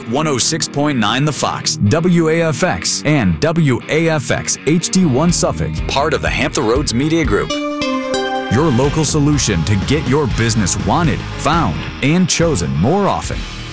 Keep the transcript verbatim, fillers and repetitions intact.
one oh six point nine The Fox, W A F X, and W A F X H D one Suffolk, part of the Hampton Roads Media Group. Your local solution to get your business wanted, found, and chosen more often.